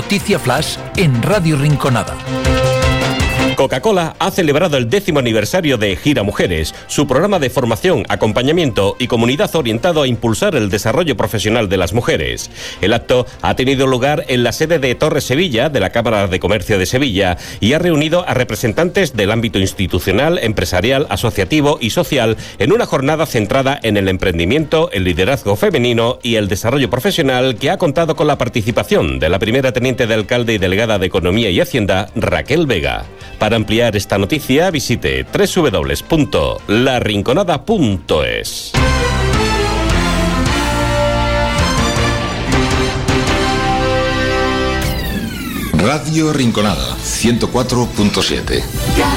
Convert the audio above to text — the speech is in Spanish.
Noticia Flash en Radio Rinconada. Coca-Cola ha celebrado el 10º aniversario de Gira Mujeres, su programa de formación, acompañamiento y comunidad orientado a impulsar el desarrollo profesional de las mujeres. El acto ha tenido lugar en la sede de Torre Sevilla de la Cámara de Comercio de Sevilla y ha reunido a representantes del ámbito institucional, empresarial, asociativo y social en una jornada centrada en el emprendimiento, el liderazgo femenino y el desarrollo profesional, que ha contado con la participación de la primera teniente de alcalde y delegada de Economía y Hacienda, Raquel Vega. Para ampliar esta noticia, visite www.larinconada.es. Radio Rinconada 104.7.